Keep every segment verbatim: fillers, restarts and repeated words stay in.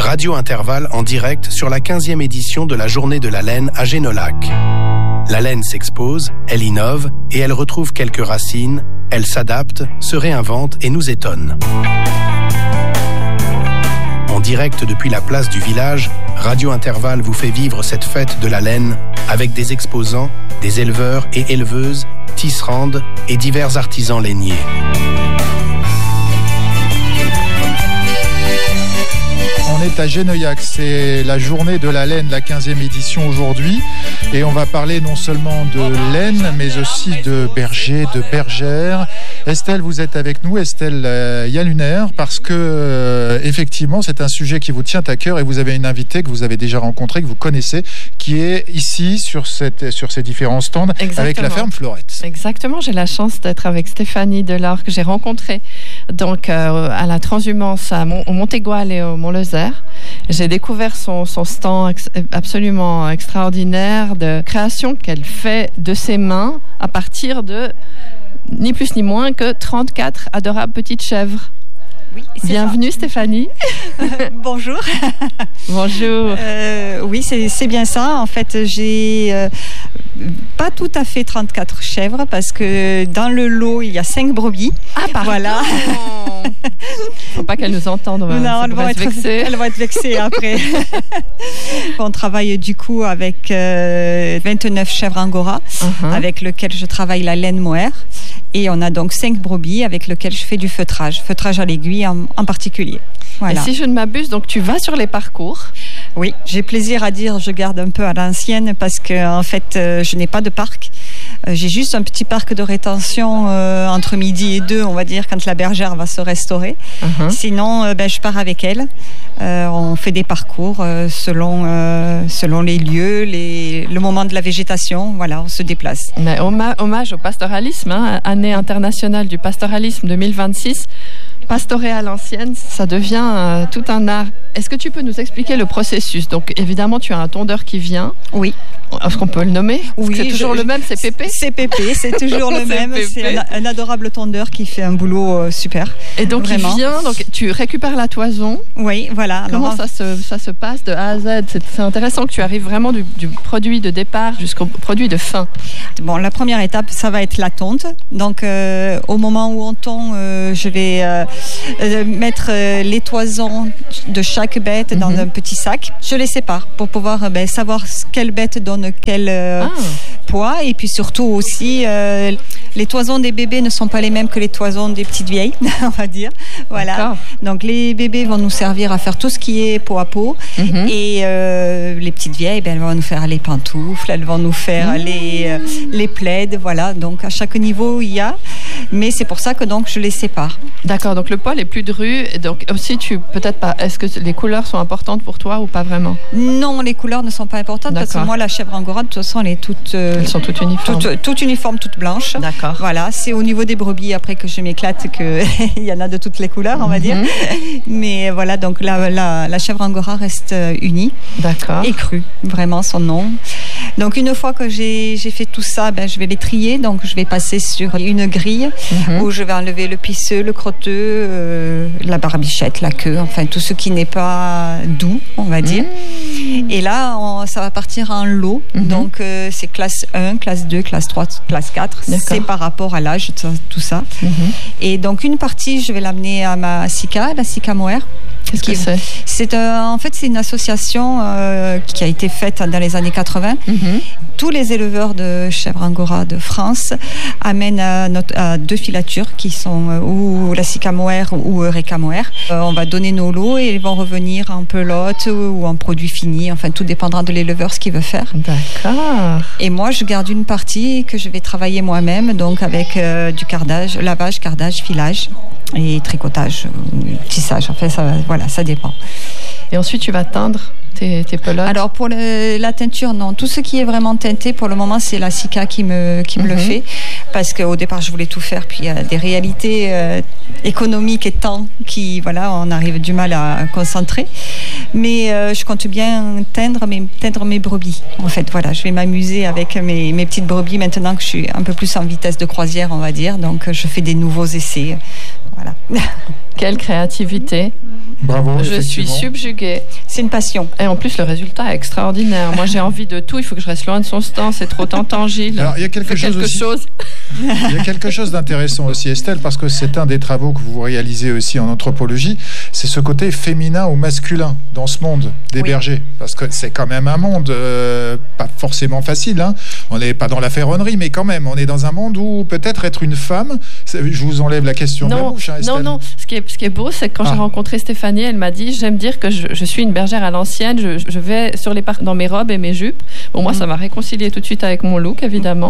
Radio Intervalle en direct sur la quinzième édition de la Journée de la laine à Génolac. La laine s'expose, elle innove et elle retrouve quelques racines, elle s'adapte, se réinvente et nous étonne. En direct depuis la place du village, Radio Intervalle vous fait vivre cette fête de la laine avec des exposants, des éleveurs et éleveuses, tisserandes et divers artisans lainiers. On est à Génolac, c'est la journée de la laine, la quinzième édition aujourd'hui. Et on va parler non seulement de laine, mais aussi de bergers, de bergères. Estelle, vous êtes avec nous, Estelle euh, Yaluner, parce que euh, effectivement, c'est un sujet qui vous tient à cœur et vous avez une invitée que vous avez déjà rencontrée, que vous connaissez, qui est ici sur, cette, sur ces différents stands. Exactement. Avec la ferme Florette. Exactement, j'ai la chance d'être avec Stéphanie Delors, que j'ai rencontrée donc, euh, à la transhumance à Mont- au Montégoal et au Mont-Lezère. J'ai découvert son, son stand ex- absolument extraordinaire de création qu'elle fait de ses mains à partir de ni plus ni moins que trente-quatre adorables petites chèvres. Oui, c'est Bienvenue ça. Stéphanie. Bonjour. Bonjour. Euh, oui, c'est, c'est bien ça. En fait, j'ai euh, pas tout à fait trente-quatre chèvres parce que dans le lot, il y a cinq brebis. Ah, pardon. Voilà. Faut pas qu'elles nous entendent. On va, non, elles vont, être vexées. elles vont être vexées après. On travaille du coup avec euh, vingt-neuf chèvres Angora, uh-huh. avec lesquelles je travaille la laine mohair. Et on a donc cinq brebis avec lesquelles je fais du feutrage, feutrage à l'aiguille en, en particulier. Voilà. Et si je ne m'abuse, donc tu vas sur les parcours. Oui, j'ai plaisir à dire, je garde un peu à l'ancienne parce que en fait, euh, je n'ai pas de parc. Euh, j'ai juste un petit parc de rétention euh, entre midi et deux, on va dire, quand la bergère va se restaurer. Uh-huh. Sinon, euh, ben, je pars avec elle. Euh, on fait des parcours euh, selon, euh, selon les lieux, les, le moment de la végétation. Voilà, on se déplace. Mais hommage au pastoralisme, hein, année internationale du pastoralisme deux mille vingt-six. Pastorer à l'ancienne, ça devient euh, tout un art. Est-ce que tu peux nous expliquer le processus ? Donc, évidemment, tu as un tondeur qui vient. Oui. Est-ce qu'on peut le nommer ? Oui. C'est toujours je, le même, c'est Pépé ? C'est Pépé, c'est toujours le même. Pépé. C'est un, un adorable tondeur qui fait un boulot euh, super. Et donc, vraiment. Il vient, donc tu récupères la toison. Oui, voilà. Comment Alors, ça, se, ça se passe de A à Z ? C'est, c'est intéressant que tu arrives vraiment du, du produit de départ jusqu'au produit de fin. Bon, la première étape, ça va être la tonte. Donc, euh, au moment où on tond, euh, je vais euh, euh, mettre euh, les toisons de chaque bête dans mm-hmm. un petit sac. Je les sépare pour pouvoir euh, ben, savoir quelle bête donne quel euh, ah. poids. Et puis surtout aussi, euh, les toisons des bébés ne sont pas les mêmes que les toisons des petites vieilles, on va dire. Voilà. D'accord. Donc, les bébés vont nous servir à faire tout ce qui est peau à peau. Mm-hmm. Et euh, les petites vieilles, ben, elles vont nous faire les pantoufles, elles vont nous faire mm-hmm. les, euh, les plaids. Voilà. Donc, à chaque niveau, il y a. Mais c'est pour ça que donc, je les sépare. D'accord. Donc, le poil est plus dru. Donc, aussi, tu peut-être pas. Est-ce que les couleurs sont importantes pour toi ou pas vraiment ? Non, les couleurs ne sont pas importantes. D'accord. Parce que moi, la chèvre Angora, de toute façon, elle est toute... Euh, Elles sont toutes uniformes. Toute, toute uniforme, toute blanche. D'accord. Voilà, c'est au niveau des brebis, après que je m'éclate, qu'il y en a de toutes les couleurs, on va mm-hmm. dire. Mais voilà, donc la, la, la chèvre Angora reste unie. D'accord. Et crue, vraiment, son nom. Donc, une fois que j'ai, j'ai fait tout ça, ben, je vais les trier. Donc, je vais passer sur une grille mm-hmm. où je vais enlever le pisseux, le crotteux, euh, la barbichette, la queue, enfin, tout ce qui n'est pas doux, on va dire. Mm-hmm. Et là, on, ça va partir en lot. Mm-hmm. Donc, euh, c'est classe un, classe deux, classe trois, classe quatre. D'accord. C'est par rapport à l'âge, tout ça. Mm-hmm. Et donc, une partie, je vais l'amener à ma SICA, la SICA Mohair. Qu'est-ce que c'est ? C'est euh, en fait, c'est une association euh, qui a été faite dans les années quatre-vingts. Mm-hmm. Tous les éleveurs de chèvres Angora de France amènent à, notre, à deux filatures qui sont euh, ou la SICA Mohair ou Eureka Mohair. Euh, on va donner nos lots et ils vont revenir en pelote ou, ou en produit fini. Enfin, tout dépendra de l'éleveur ce qu'il veut faire. D'accord. Et moi, je garde une partie que je vais travailler moi-même, donc avec euh, du cardage, lavage, cardage, filage et tricotage, tissage. Enfin, ça, voilà, ça dépend. Et ensuite, tu vas teindre tes, tes pelotes ? Alors, pour le, la teinture, non. Tout ce qui est vraiment teinté, pour le moment, c'est la SICA qui me, qui me mm-hmm. le fait. Parce qu'au départ, je voulais tout faire. Puis, il y a des réalités euh, économiques et temps qui, voilà, on arrive du mal à concentrer. Mais euh, je compte bien teindre mes, teindre mes brebis. En fait, voilà, je vais m'amuser avec mes, mes petites brebis maintenant que je suis un peu plus en vitesse de croisière, on va dire. Donc, je fais des nouveaux essais. Voilà. Quelle créativité. Bravo. Je suis subjuguée. C'est une passion. Et en plus, le résultat est extraordinaire. Moi, j'ai envie de tout. Il faut que je reste loin de son stand. C'est trop tentant, Gilles. Alors, il y a quelque, chose, quelque aussi. chose. Il y a quelque chose d'intéressant aussi, Estelle, parce que c'est un des travaux que vous réalisez aussi en anthropologie. C'est ce côté féminin ou masculin dans ce monde des oui. bergers. Parce que c'est quand même un monde euh, pas forcément facile. Hein. On n'est pas dans la ferronnerie, mais quand même, on est dans un monde où peut-être être une femme. Je vous enlève la question non, de la bouche, hein, Estelle. Non, non. Ce qui est, ce qui est beau, c'est que quand ah. j'ai rencontré Stéphanie, elle m'a dit, j'aime dire que je, je suis une bergère à l'ancienne. Je, je vais sur les parcs dans mes robes et mes jupes. Bon, moi, mmh. ça m'a réconcilié tout de suite avec mon look, évidemment.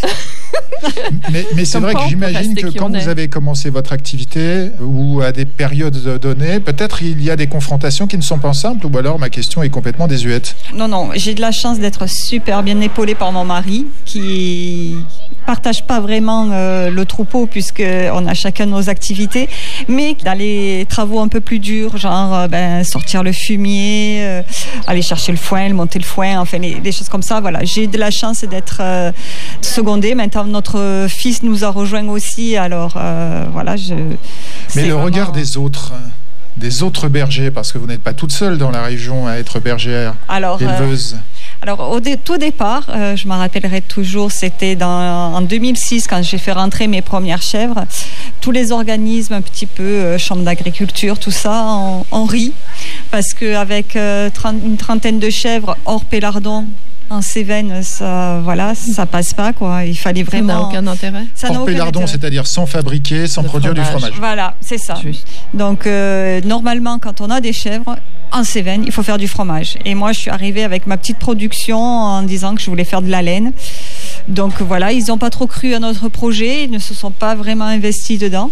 mais, mais c'est vrai que j'imagine que quand vous avez commencé votre activité ou à des périodes données, peut-être il y a des confrontations qui ne sont pas simples, ou alors ma question est complètement désuète. Non, non, j'ai de la chance d'être super bien épaulée par mon mari qui partage pas vraiment euh, le troupeau puisqu'on a chacun nos activités, mais dans les travaux un peu plus durs, genre euh, ben, sortir le fumier, euh, aller chercher le foin, monter le foin, enfin les, les choses comme ça, voilà. J'ai de la chance d'être euh, secondée. Maintenant, notre fils nous a rejoints aussi, alors euh, voilà. Je, mais le vraiment... regard des autres, des autres bergers, parce que vous n'êtes pas toute seule dans la région à être bergère, alors, éleveuse. Euh... Alors, au dé- tout départ, euh, je m'en rappellerai toujours, c'était dans, en deux mille six, quand j'ai fait rentrer mes premières chèvres. Tous les organismes, un petit peu, euh, chambre d'agriculture, tout ça, on, on rit. Parce qu'avec euh, une trentaine de chèvres hors pélardon, en Cévennes, ça, voilà, ça passe pas, quoi. Il fallait vraiment. Ça n'a aucun intérêt. Ça hors pélardon, c'est-à-dire sans fabriquer, sans de produire fromage. du fromage. Voilà, c'est ça. Juste. Donc, euh, normalement, quand on a des chèvres, en Cévennes, il faut faire du fromage. Et moi, je suis arrivée avec ma petite production en disant que je voulais faire de la laine. Donc voilà, ils n'ont pas trop cru à notre projet, ils ne se sont pas vraiment investis dedans.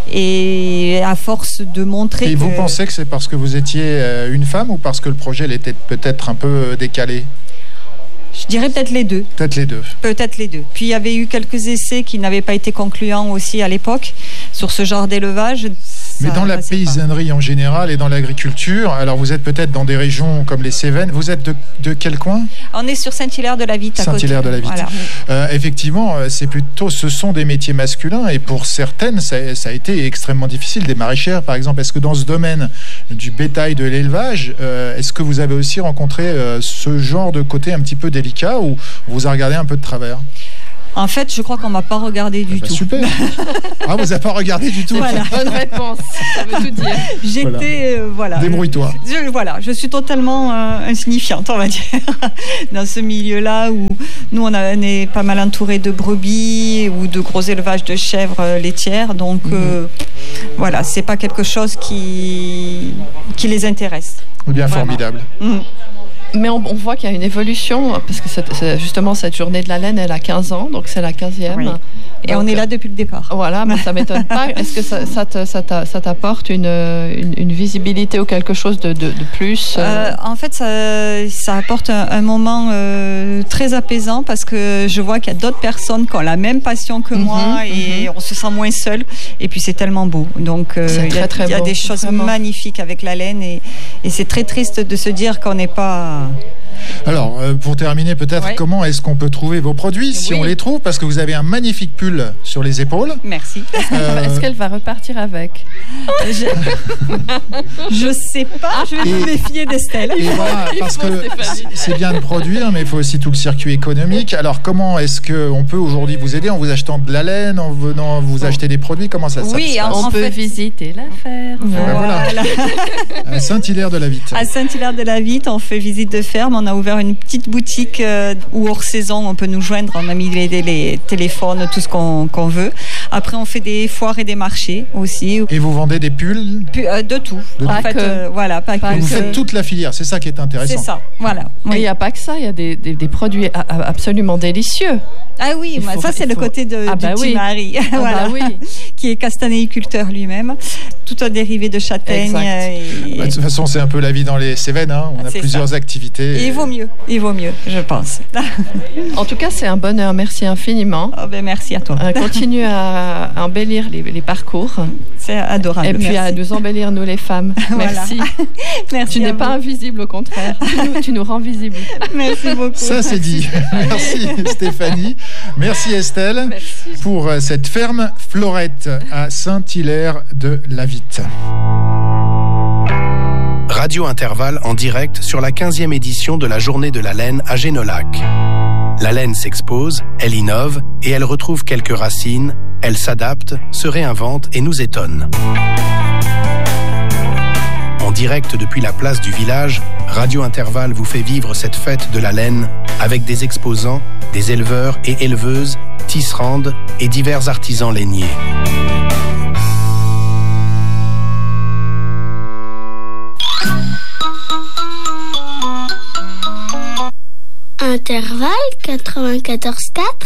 Et à force de montrer. Et que... vous pensez que c'est parce que vous étiez une femme ou parce que le projet il était peut-être un peu décalé ? Je dirais peut-être les deux. Peut-être les deux. Peut-être les deux. Puis il y avait eu quelques essais qui n'avaient pas été concluants aussi à l'époque sur ce genre d'élevage. Mais dans la paysannerie pas. en général et dans l'agriculture, alors vous êtes peut-être dans des régions comme les Cévennes. Vous êtes de, de quel coin ? On est sur Saint-Hilaire-de-la-Vitte. Saint-Hilaire-de-la-Vitte. Voilà. Euh, effectivement, c'est plutôt, ce sont des métiers masculins et pour certaines, ça, ça a été extrêmement difficile. Des maraîchères, par exemple. Est-ce que dans ce domaine du bétail, de l'élevage, euh, est-ce que vous avez aussi rencontré euh, ce genre de côté un petit peu délicat ou on vous a regardé un peu de travers ? En fait, je crois qu'on ne m'a pas regardé du ah bah tout. Super. Ah, vous n'avez pas regardé du tout. Voilà. Bonne réponse. Ça veut tout dire. J'étais, voilà. Euh, voilà. Débrouille-toi. Je, voilà, je suis totalement euh, insignifiante, on va dire, dans ce milieu-là où nous, on, a, on est pas mal entourés de brebis ou de gros élevages de chèvres laitières. Donc, mm-hmm. euh, voilà, c'est pas quelque chose qui, qui les intéresse. Bien Vraiment. Formidable. Mm. Mais on, on voit qu'il y a une évolution, parce que c'est, c'est justement cette journée de la laine, elle a quinze ans, donc c'est la quinzième. Oui. Et donc, on est là depuis le départ. Voilà, mais ça ne m'étonne pas. Est-ce que ça, ça, te, ça, ça t'apporte une, une, une visibilité ou quelque chose de, de, de plus euh, En fait, ça, ça apporte un, un moment euh, très apaisant parce que je vois qu'il y a d'autres personnes qui ont la même passion que mm-hmm, moi et mm-hmm. on se sent moins seul. Et puis c'est tellement beau. Donc euh, il y a, très, très y a beau, des choses vraiment. magnifiques avec la laine et, et c'est très triste de se dire qu'on n'est pas... Alors, euh, pour terminer, peut-être, ouais. comment est-ce qu'on peut trouver vos produits, si oui. on les trouve ? Parce que vous avez un magnifique pull sur les épaules. Merci. Euh... Est-ce qu'elle va repartir avec ? Je ne sais pas, je vais me méfier d'Estelle. Et voilà, parce que c'est bien de produire, mais il faut aussi tout le circuit économique. Alors, comment est-ce qu'on peut aujourd'hui vous aider en vous achetant de la laine, en venant vous acheter des produits ? Comment ça se passe ? Oui, on en peut fait... visiter la ferme. Ben voilà. voilà. À Saint-Hilaire-de-la-Vitte. À Saint-Hilaire-de-la-Vitte, on fait visite de ferme. On a ouvert une petite boutique euh, où hors saison on peut nous joindre, on a mis les, les téléphones, tout ce qu'on, qu'on veut. Après on fait des foires et des marchés aussi. Et vous vendez des pulls ? P- euh, De tout. De en tout. fait, euh, voilà, pas pas que. Vous faites toute la filière, c'est ça qui est intéressant. C'est ça, voilà. Oui. Et il n'y a pas que ça, il y a des, des, des produits a, a, absolument délicieux. Ah oui, bah, faut, ça c'est le faut... côté de, ah bah du petit oui. mari, ah voilà, bah oui. qui est castanéiculteur lui-même, tout un dérivé de châtaigne. Et... Bah, de toute façon, c'est un peu la vie dans les Cévennes. Hein. On a c'est plusieurs ça. activités. Et il vaut mieux. Il vaut mieux, je pense. En tout cas, c'est un bonheur. Merci infiniment. Oh ben merci à toi. Euh, continue à, à embellir les, les parcours. C'est adorable. Et puis merci. À nous embellir, nous les femmes. Merci. Merci. Tu n'es pas invisible, au contraire. Tu nous, tu nous rends visibles. Merci beaucoup. Ça, c'est dit. Merci Stéphanie. Merci Estelle. Merci. Pour cette ferme Florette à Saint-Hilaire de la Vitte. Radio Intervalle en direct sur la quinzième édition de la Journée de la laine à Génolac. La laine s'expose, elle innove et elle retrouve quelques racines, elle s'adapte, se réinvente et nous étonne. En direct depuis la place du village, Radio Intervalle vous fait vivre cette fête de la laine avec des exposants, des éleveurs et éleveuses, tisserandes et divers artisans lainiers. Intervalle quatre-vingt-quatorze quatre.